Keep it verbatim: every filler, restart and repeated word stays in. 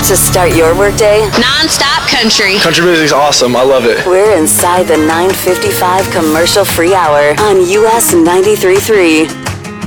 to start your workday? Non-stop country. Country music's awesome. I love it. We're inside the nine fifty-five commercial free hour on U S ninety-three point three.